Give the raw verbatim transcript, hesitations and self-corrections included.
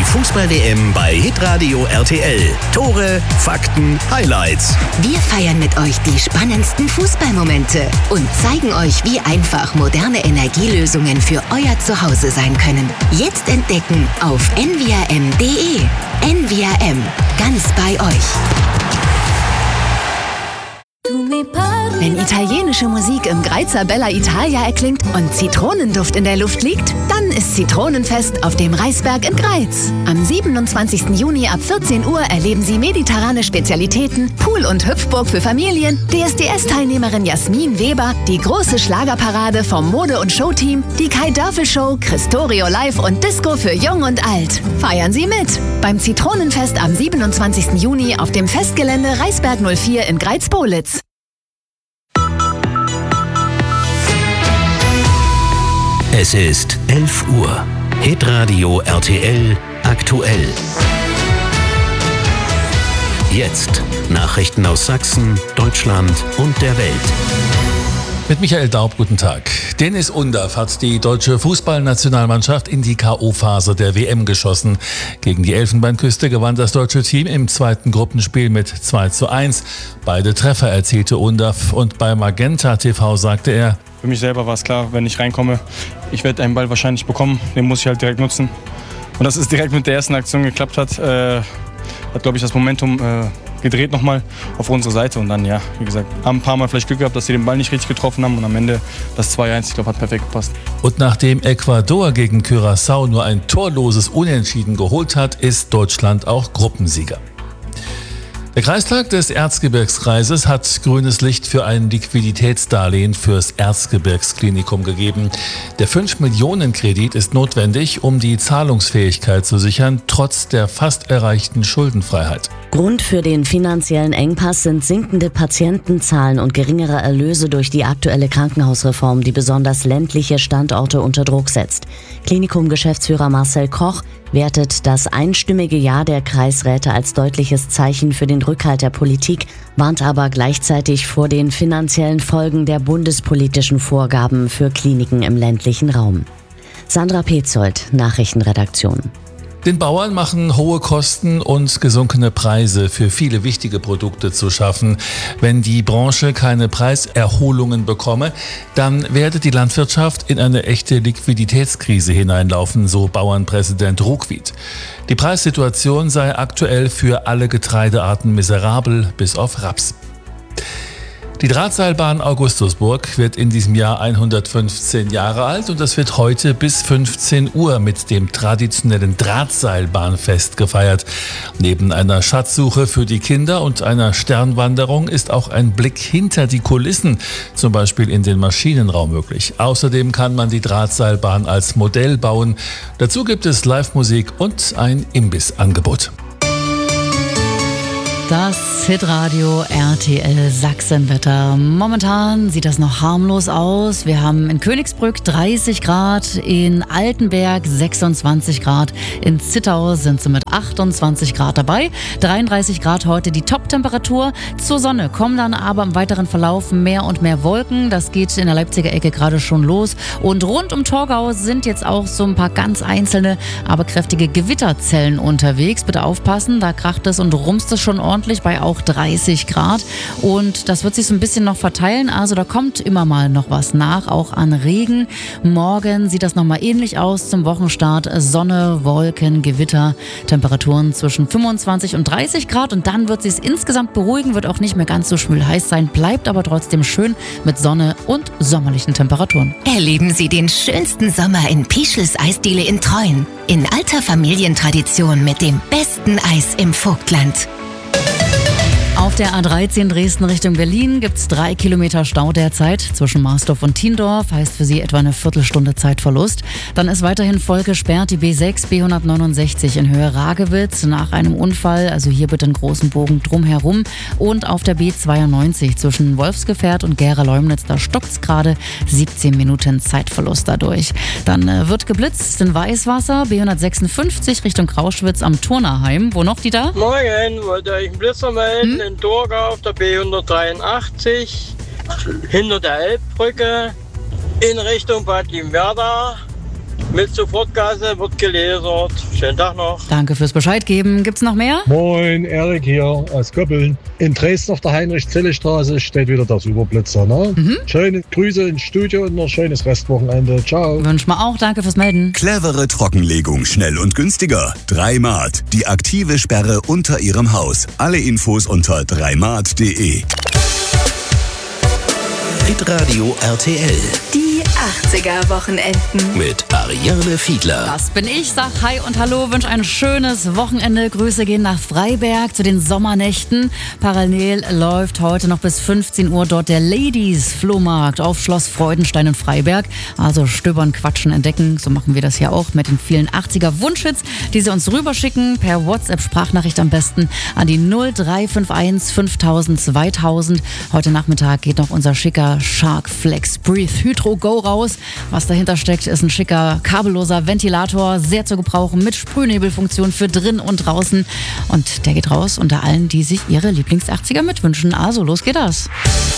Fußball-W M bei Hitradio R T L. Tore, Fakten, Highlights. Wir feiern mit euch die spannendsten Fußballmomente und zeigen euch, wie einfach moderne Energielösungen für euer Zuhause sein können. Jetzt entdecken auf n v r m punkt d e. N V R M, ganz bei euch. Wenn italienische Musik im Greizer Bella Italia erklingt und Zitronenduft in der Luft liegt, dann ist Zitronenfest auf dem Reisberg in Greiz. Am siebenundzwanzigsten Juni ab vierzehn Uhr erleben Sie mediterrane Spezialitäten, Pool- und Hüpfburg für Familien, D S D S-Teilnehmerin Jasmin Weber, die große Schlagerparade vom Mode- und Showteam, die Kai-Dörfel-Show, Christorio Live und Disco für Jung und Alt. Feiern Sie mit! Beim Zitronenfest am siebenundzwanzigsten Juni auf dem Festgelände Reisberg null vier in Greiz-Politz. Es ist elf Uhr. Hitradio R T L aktuell. Jetzt Nachrichten aus Sachsen, Deutschland und der Welt. Mit Michael Daub, guten Tag. Deniz Undav hat die deutsche Fußballnationalmannschaft in die K O-Phase der W M geschossen. Gegen die Elfenbeinküste gewann das deutsche Team im zweiten Gruppenspiel mit zwei zu eins. Beide Treffer erzielte Undav und bei Magenta T V sagte er: Für mich selber war es klar, wenn ich reinkomme, ich werde einen Ball wahrscheinlich bekommen, den muss ich halt direkt nutzen. Und dass es direkt mit der ersten Aktion geklappt hat, äh, hat, glaube ich, das Momentum äh, gedreht nochmal auf unsere Seite. Und dann, ja, wie gesagt, haben ein paar Mal vielleicht Glück gehabt, dass sie den Ball nicht richtig getroffen haben. Und am Ende das zwei eins, ich glaube, hat perfekt gepasst. Und nachdem Ecuador gegen Curaçao nur ein torloses Unentschieden geholt hat, ist Deutschland auch Gruppensieger. Der Kreistag des Erzgebirgskreises hat grünes Licht für ein Liquiditätsdarlehen fürs Erzgebirgsklinikum gegeben. Der fünf Millionen Kredit ist notwendig, um die Zahlungsfähigkeit zu sichern, trotz der fast erreichten Schuldenfreiheit. Grund für den finanziellen Engpass sind sinkende Patientenzahlen und geringere Erlöse durch die aktuelle Krankenhausreform, die besonders ländliche Standorte unter Druck setzt. Klinikum-Geschäftsführer Marcel Koch wertet das einstimmige Ja der Kreisräte als deutliches Zeichen für den Rückhalt der Politik, warnt aber gleichzeitig vor den finanziellen Folgen der bundespolitischen Vorgaben für Kliniken im ländlichen Raum. Sandra Petzold, Nachrichtenredaktion. Den Bauern machen hohe Kosten und gesunkene Preise für viele wichtige Produkte zu schaffen. Wenn die Branche keine Preiserholungen bekomme, dann werde die Landwirtschaft in eine echte Liquiditätskrise hineinlaufen, so Bauernpräsident Ruckwied. Die Preissituation sei aktuell für alle Getreidearten miserabel, bis auf Raps. Die Drahtseilbahn Augustusburg wird in diesem Jahr hundertfünfzehn Jahre alt und das wird heute bis fünfzehn Uhr mit dem traditionellen Drahtseilbahnfest gefeiert. Neben einer Schatzsuche für die Kinder und einer Sternwanderung ist auch ein Blick hinter die Kulissen, zum Beispiel in den Maschinenraum, möglich. Außerdem kann man die Drahtseilbahn als Modell bauen. Dazu gibt es Live-Musik und ein Imbissangebot. Das Hitradio R T L Sachsenwetter. Momentan sieht das noch harmlos aus. Wir haben in Königsbrück dreißig Grad, in Altenberg sechsundzwanzig Grad, in Zittau sind sie mit achtundzwanzig Grad dabei. dreiunddreißig Grad heute die Top-Temperatur. Zur Sonne kommen dann aber im weiteren Verlauf mehr und mehr Wolken. Das geht in der Leipziger Ecke gerade schon los. Und rund um Torgau sind jetzt auch so ein paar ganz einzelne, aber kräftige Gewitterzellen unterwegs. Bitte aufpassen, da kracht es und rumst es schon ordentlich bei auch dreißig Grad und das wird sich so ein bisschen noch verteilen, also da kommt immer mal noch was nach, auch an Regen. Morgen sieht das nochmal ähnlich aus zum Wochenstart, Sonne, Wolken, Gewitter, Temperaturen zwischen fünfundzwanzig und dreißig Grad und dann wird es sich insgesamt beruhigen, wird auch nicht mehr ganz so schwül-heiß sein, bleibt aber trotzdem schön mit Sonne und sommerlichen Temperaturen. Erleben Sie den schönsten Sommer in Pischels Eisdiele in Treuen. In alter Familientradition mit dem besten Eis im Vogtland. Auf der A dreizehn Dresden Richtung Berlin gibt es drei Kilometer Stau derzeit zwischen Marsdorf und Tiendorf, heißt für Sie etwa eine Viertelstunde Zeitverlust. Dann ist weiterhin voll gesperrt die B sechs, B hundertneunundsechzig in Höhe Ragewitz nach einem Unfall, also hier bitte einen großen Bogen drumherum. Und auf der B zweiundneunzig zwischen Wolfsgefährt und Gera-Leumnitz, da stockt es gerade, siebzehn Minuten Zeitverlust dadurch. Dann äh, wird geblitzt in Weißwasser, B hundertsechsundfünfzig Richtung Krauschwitz am Turnerheim. Wo noch, Dieter? Morgen, wollte ich einen Blitzer melden. Hm? In Torgau auf der B hundertdreiundachtzig, hinter der Elbbrücke, in Richtung Bad Limwerda. Mit Sofortgase wird gelasert. Schönen Tag noch. Danke fürs Bescheid geben. Gibt's noch mehr? Moin, Erik hier aus Köppeln. In Dresden auf der Heinrich-Zille-Straße steht wieder der Superblitzer. Ne? Mhm. Schöne Grüße ins Studio und noch schönes Restwochenende. Ciao. Wünsch mal auch. Danke fürs Melden. Clevere Trockenlegung, schnell und günstiger. Dreimat, die aktive Sperre unter Ihrem Haus. Alle Infos unter dreimat punkt de. Hitradio R T L. Die achtziger-Wochenenden. Mit Ariane Fiedler. Das bin ich, sag Hi und Hallo, wünsche ein schönes Wochenende. Grüße gehen nach Freiberg zu den Sommernächten. Parallel läuft heute noch bis fünfzehn Uhr dort der Ladies-Flohmarkt auf Schloss Freudenstein in Freiberg. Also stöbern, quatschen, entdecken. So machen wir das hier auch mit den vielen achtziger-Wunschhits, die Sie uns rüberschicken. Per WhatsApp-Sprachnachricht am besten an die null drei fünf eins fünftausend zweitausend. Heute Nachmittag geht noch unser schicker Shark Flex Breathe Hydro Go raus. Was dahinter steckt, ist ein schicker kabelloser Ventilator, sehr zu gebrauchen mit Sprühnebelfunktion für drin und draußen. Und der geht raus unter allen, die sich ihre Lieblings-achtziger mitwünschen. Also los geht das.